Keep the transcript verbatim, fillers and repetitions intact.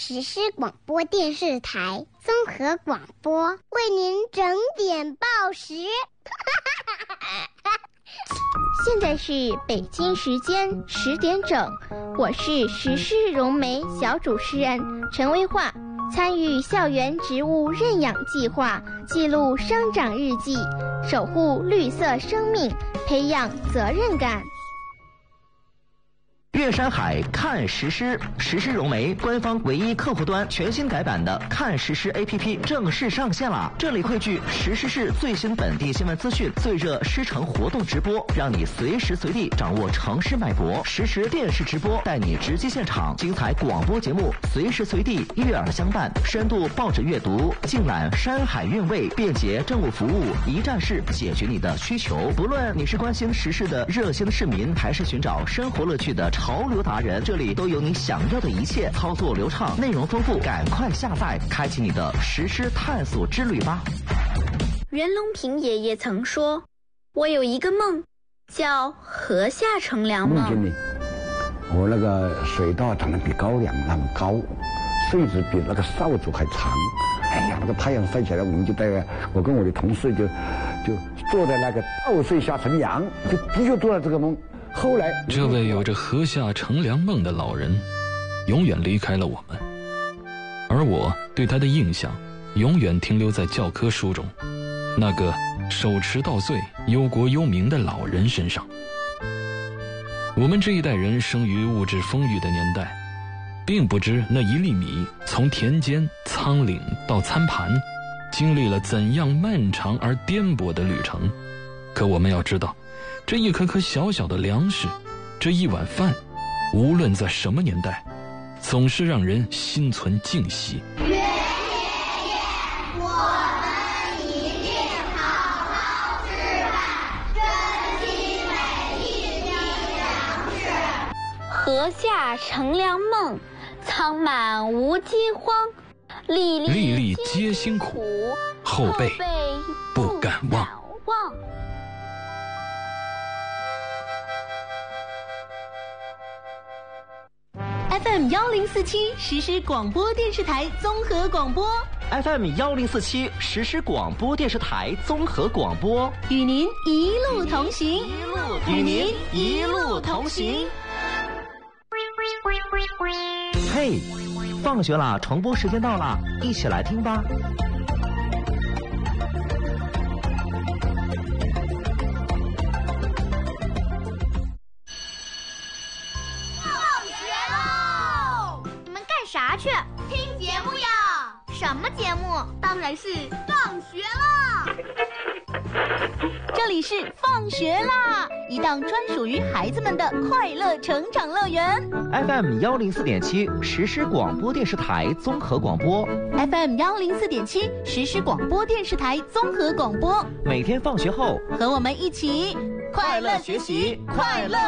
实施广播电视台综合广播为您整点报时。现在是北京时间十点整，我是时事融媒小主持人陈薇桦，参与校园植物认养计划，记录生长日记，守护绿色生命，培养责任感。 越山海看实施，实施融媒官方唯一客户端全新改版的看实施 A P P 正式上线了。这里汇聚实施市最新本地新闻资讯、最热狮城活动直播，让你随时随地掌握城市脉搏。实时电视直播带你直击现场，精彩广播节目随时随地悦耳相伴，深度报纸阅读，尽览山海韵味，便捷政务服务，一站式解决你的需求。不论你是关心时事的热心市民，还是寻找生活乐趣的潮流达人，这里都有你想要的一切，操作流畅，内容丰富，赶快下载，开启你的实施探索之旅吧。 袁隆平爷爷曾说，我有一个梦，叫河下乘凉梦。 梦见呢，我那个水稻长得比高粱那么高，穗子比那个扫帚还长。哎呀，那个太阳晒起来，我们就带我跟我的同事就就坐在那个稻穗下乘凉，就的确做了这个梦。后来， 这位有着河下乘凉梦的老人，永远离开了我们，而我对他的印象，永远停留在教科书中，那个手持稻穗、忧国忧民的老人身上。我们这一代人生于物质丰裕的年代，并不知那一粒米从田间、仓廪到餐盘，经历了怎样漫长而颠簸的旅程。可我们要知道，这一颗颗小小的粮食，这一碗饭，无论在什么年代，总是让人心存敬惜。 袁爷爷，我们一定好好吃饭，珍惜每一粒粮食。 河下乘凉梦，仓满无饥荒，粒粒粒皆辛苦，后辈不敢忘。 F M 幺零四七实施广播电视台综合广播 F M 幺零四七实施广播电视台综合广播， 与您一路同行， 与您一路同行。嘿，放学啦，重播时间到了，一起来听吧。 啥去？听节目呀！什么节目？当然是放学啦！ 这里是放学啦，一档专属于孩子们的快乐成长乐园。 F M 幺零四点七实施广播电视台综合广播。 F M 幺零四点七实施广播电视台综合广播。 每天放学后， 和我们一起快乐学习，快乐